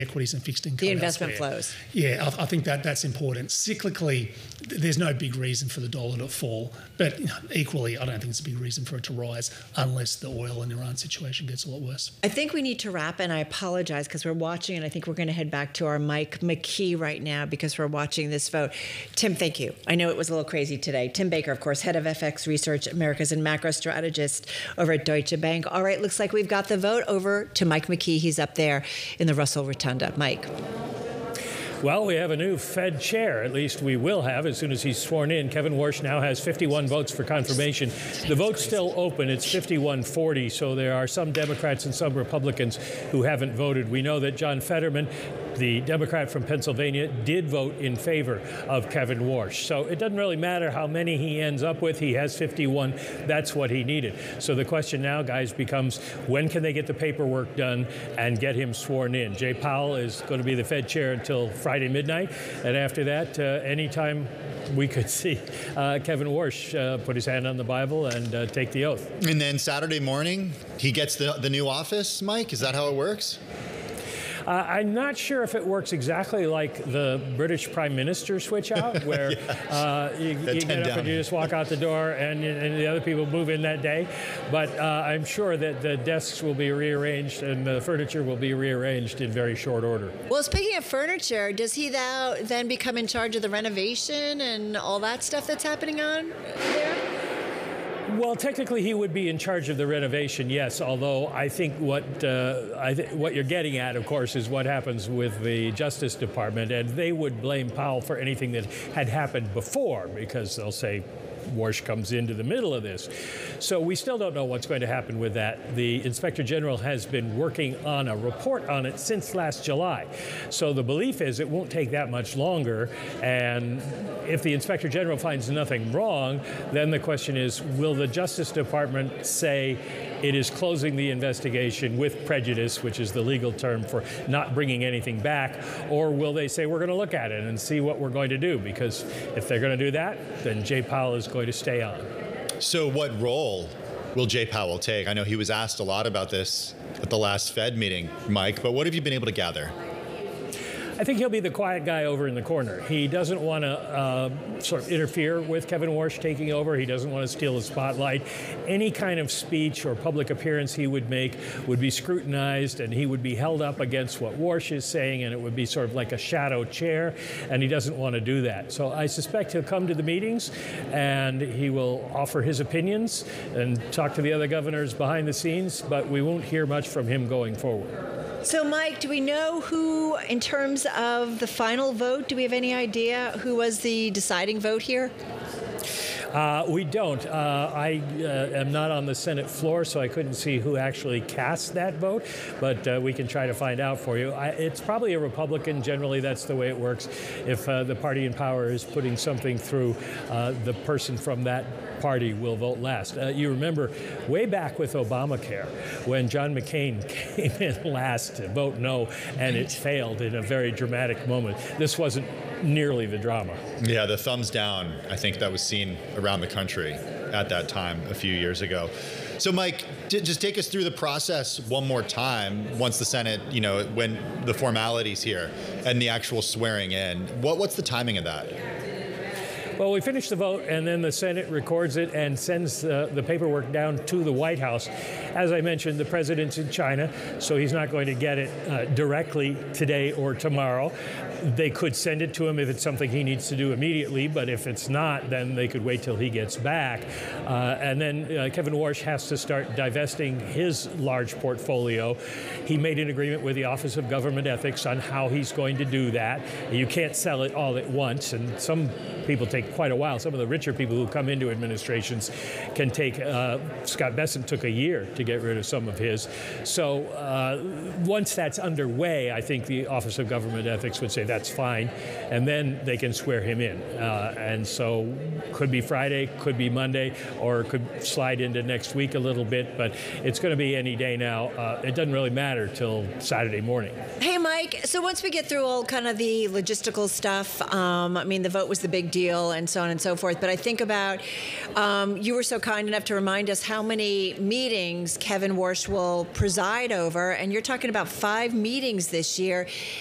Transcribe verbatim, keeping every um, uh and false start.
equities and fixed income. The investment elsewhere. flows. Yeah, I, I think that that's important. Cyclically, th- there's no big reason for the dollar to fall, but you know, equally, I don't think it's a big reason for it to rise unless the oil and Iran situation gets a lot worse. I think we need to wrap, and I apologize because we're watching, and I think we're going to head back to our Mike McKee right now because we're watching this vote. Tim, thank you. I know it was a little crazy today. Tim Baker, of course, head of F X Research Americas and macro strategist over at Deutsche Bank. All right, looks like we've got the vote over to Mike McKee. He's up there in the Russell Rotunda. Mike. Well, we have a new Fed chair, at least we will have as soon as he's sworn in. Kevin Warsh now has fifty-one votes for confirmation. The vote's still open. It's fifty-one forty, so there are some Democrats and some Republicans who haven't voted. We know that John Fetterman, the Democrat from Pennsylvania, did vote in favor of Kevin Warsh. So it doesn't really matter how many he ends up with. He has fifty-one. That's what he needed. So the question now, guys, becomes when can they get the paperwork done and get him sworn in? Jay Powell is going to be the Fed chair until Friday midnight. And after that, uh, anytime we could see uh, Kevin Warsh uh, put his hand on the Bible and uh, take the oath. And then Saturday morning, he gets the, the new office, Mike? Is that how it works? Uh, I'm not sure if it works exactly like the British Prime Minister switch out, where yeah. uh, you, you get up down. and you just walk out the door and, and the other people move in that day. But uh, I'm sure that the desks will be rearranged and the furniture will be rearranged in very short order. Well, speaking of furniture, does he now then become in charge of the renovation and all that stuff that's happening on there? Well, technically, he would be in charge of the renovation, yes. Although I think what uh, I th- what you're getting at, of course, is what happens with the Justice Department, and they would blame Powell for anything that had happened before, because they'll say Warsh comes into the middle of this. So we still don't know what's going to happen with that. The Inspector General has been working on a report on it since last July. So the belief is it won't take that much longer. And if the Inspector General finds nothing wrong, then the question is, will the Justice Department say it is closing the investigation with prejudice, which is the legal term for not bringing anything back, or will they say we're going to look at it and see what we're going to do? Because if they're going to do that, then Jay Powell is going to stay on. So what role will Jay Powell take? I know he was asked a lot about this at the last Fed meeting, Mike, but what have you been able to gather? I think he'll be the quiet guy over in the corner. He doesn't want to uh, sort of interfere with Kevin Warsh taking over. He doesn't want to steal the spotlight. Any kind of speech or public appearance he would make would be scrutinized, and he would be held up against what Warsh is saying, and it would be sort of like a shadow chair, and he doesn't want to do that. So I suspect he'll come to the meetings, and he will offer his opinions and talk to the other governors behind the scenes, but we won't hear much from him going forward. So, Mike, do we know who, in terms of the final vote, do we have any idea who was the deciding vote here? Uh, we don't. Uh, I uh, am not on the Senate floor, so I couldn't see who actually cast that vote, but uh, we can try to find out for you. I, it's probably a Republican. Generally, that's the way it works. If uh, the party in power is putting something through, uh, the person from that party will vote last. Uh, you remember way back with Obamacare when John McCain came in last to vote no, and it failed in a very dramatic moment. This wasn't nearly the drama. Yeah, the thumbs down, I think that was seen around the country at that time a few years ago. So, Mike, t- just take us through the process one more time once the Senate, you know, when the formalities here and the actual swearing in. What, what's the timing of that? Well, we finish the vote, and then the Senate records it and sends uh, the paperwork down to the White House. As I mentioned, the president's in China, so he's not going to get it uh, directly today or tomorrow. They could send it to him if it's something he needs to do immediately, but if it's not, then they could wait till he gets back. Uh, and then uh, Kevin Warsh has to start divesting his large portfolio. He made an agreement with the Office of Government Ethics on how he's going to do that. You can't sell it all at once, and some people take quite a while. Some of the richer people who come into administrations can take, uh, Scott Bessent took a year to get rid of some of his. So uh, once that's underway, I think the Office of Government Ethics would say that's fine, and then they can swear him in. Uh, and so could be Friday, could be Monday, or could slide into next week a little bit, but it's going to be any day now. Uh, it doesn't really matter till Saturday morning. Hey, Mike, so once we get through all kind of the logistical stuff, um, I mean, the vote was the big deal, and and so on and so forth. But I think about, um, you were so kind enough to remind us how many meetings Kevin Warsh will preside over, and you're talking about five meetings this year.